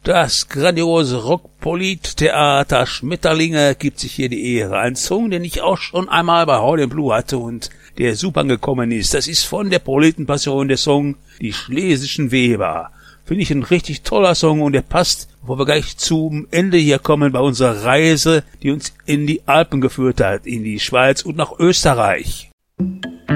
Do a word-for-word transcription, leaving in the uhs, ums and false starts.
Das grandiose Rockpolit-Theater Schmetterlinge gibt sich hier die Ehre. Ein Song, den ich auch schon einmal bei Hall and Blue hatte und der super angekommen ist. Das ist von der Proletenpassion der Song Die Schlesischen Weber. Finde ich ein richtig toller Song und der passt, wo wir gleich zum Ende hier kommen bei unserer Reise, die uns in die Alpen geführt hat, in die Schweiz und nach Österreich.